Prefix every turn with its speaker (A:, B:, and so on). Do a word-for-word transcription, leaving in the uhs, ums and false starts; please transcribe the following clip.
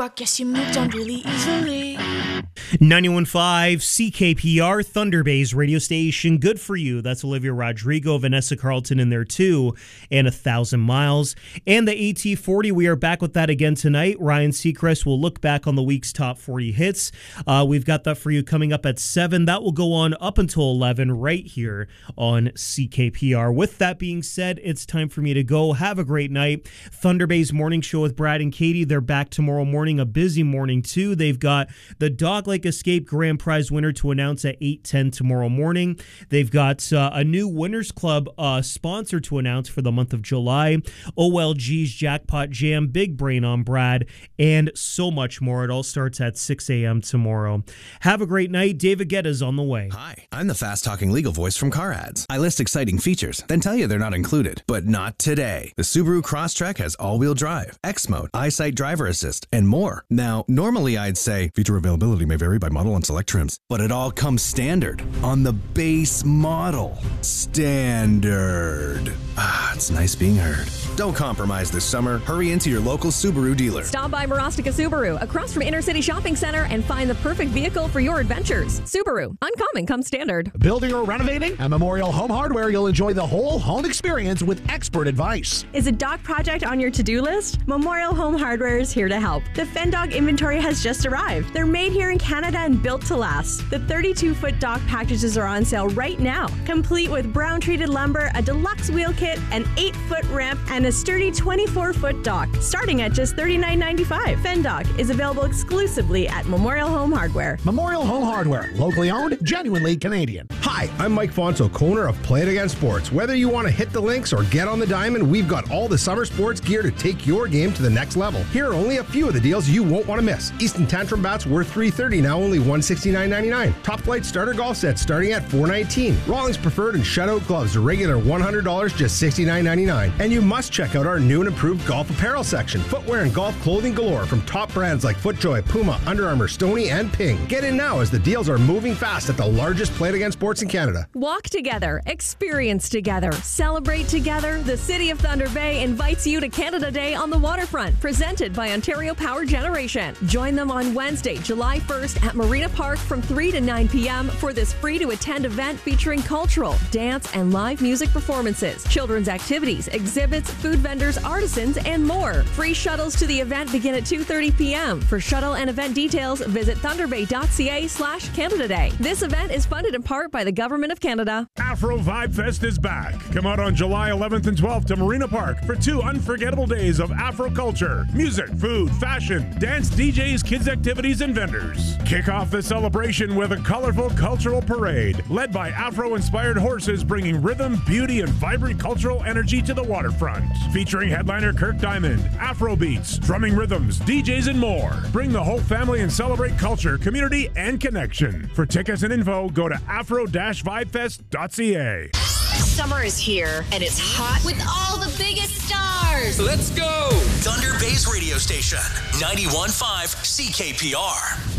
A: rock, guess you moved on really easily.
B: ninety-one point five C K P R, Thunder Bay's radio station. Good for you. That's Olivia Rodrigo, Vanessa Carlton in there too, and A Thousand Miles. And the A T forty, we are back with that again tonight. Ryan Seacrest will look back on the week's top forty hits. Uh, we've got that for you coming up at seven. That will go on up until eleven right here on C K P R. With that being said, it's time for me to go. Have a great night. Thunder Bay's morning show with Brad and Katie. They're back tomorrow morning, a busy morning too. They've got the Dog Lake Escape Grand Prize winner to announce at eight ten tomorrow morning. They've got uh, a new Winners Club uh, sponsor to announce for the month of July. O L G's Jackpot Jam, Big Brain on Brad, and so much more. It all starts at six a.m. tomorrow. Have a great night. David Guetta's on the way.
C: Hi, I'm the fast-talking legal voice from Car Ads. I list exciting features, then tell you they're not included. But not today. The Subaru Crosstrek has all-wheel drive, X-Mode, EyeSight driver assist, and more. Now, normally I'd say feature availability may vary by model and select trims, but it all comes standard on the base model. Standard. Ah, it's nice being heard. Don't compromise this summer. Hurry into your local Subaru dealer.
D: Stop by Marostica Subaru, across from Inner City Shopping Center, and find the perfect vehicle for your adventures. Subaru, uncommon comes standard.
E: Building or renovating? At Memorial Home Hardware, you'll enjoy the whole home experience with expert advice.
F: Is a dog project on your to-do list? Memorial Home Hardware is here to help. The FenDog inventory has just arrived. They're made here in Canada and built to last. The thirty-two foot dog packages are on sale right now, complete with brown-treated lumber, a deluxe wheel kit, an eight foot ramp, and a sturdy twenty-four foot dock, starting at just thirty-nine ninety-five. FenDog is available exclusively at Memorial Home Hardware.
E: Memorial Home Hardware, locally owned, genuinely Canadian.
G: Hi, I'm Mike Fonso, owner of Play It Again Sports. Whether you want to hit the links or get on the diamond, we've got all the summer sports gear to take your game to the next level. Here are only a few of the deals you won't want to miss. Easton Tantrum bats worth three hundred thirty dollars, now only one hundred sixty-nine ninety-nine. Top Flight starter golf sets starting at four hundred nineteen dollars. Rawlings Preferred and Shutout gloves, a regular one hundred dollars, just sixty-nine ninety-nine. And you must check out our new and improved golf apparel section. Footwear and golf clothing galore from top brands like FootJoy, Puma, Under Armour, Stoney, and Ping. Get in now as the deals are moving fast at the largest Play It Again Sports in Canada.
D: Walk together, experience together, celebrate together. The City of Thunder Bay invites you to Canada Day on the waterfront, presented by Ontario Power Generation. Join them on Wednesday, July first at Marina Park from three to nine p.m. for this free-to-attend event featuring cultural, dance, and live music performances, children's activities, exhibits, food vendors, artisans, and more. Free shuttles to the event begin at two thirty p.m. For shuttle and event details, visit thunderbay.ca slash Canada Day. This event is funded in part by the Government of Canada.
H: Afro Vibe Fest is back. Come out on July eleventh and twelfth to Marina Park for two unforgettable days of Afro culture, music, food, fashion, dance, D Js, kids activities, and vendors. Kick off the celebration with a colorful cultural parade led by Afro-inspired horses bringing rhythm, beauty, and vibrant cultural energy to the waterfront. Featuring headliner Kirk Diamond, Afro beats, drumming rhythms, D Js, and more. Bring the whole family and celebrate culture, community, and connection. For tickets and info, go to afro dash vibefest dot c a.
I: Summer is here, and it's hot with all the biggest stars.
C: Let's go! Thunder Bay's radio station, ninety-one point five C K P R.